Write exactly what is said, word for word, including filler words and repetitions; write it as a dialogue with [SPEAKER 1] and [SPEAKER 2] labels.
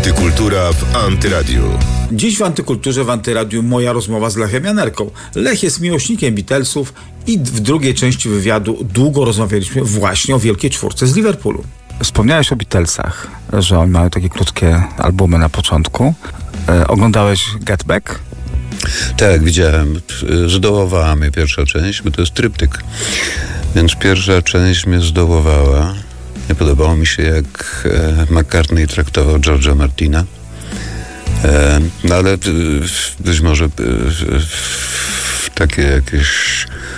[SPEAKER 1] Antykultura w Antyradiu.
[SPEAKER 2] Dziś w Antykulturze w Antyradiu moja rozmowa z Lechem Janerką. Lech jest miłośnikiem Beatlesów i w drugiej części wywiadu długo rozmawialiśmy właśnie o Wielkiej Czwórce z Liverpoolu. Wspomniałeś o Beatlesach, że oni mają takie krótkie albumy na początku. E, oglądałeś Get Back?
[SPEAKER 3] Tak, widziałem. Zdołowała mnie pierwsza część, bo to jest tryptyk. Więc pierwsza część mnie zdołowała. Nie podobało mi się, jak e, McCartney traktował George'a Martina. E, no ale e, być może e, takie jakieś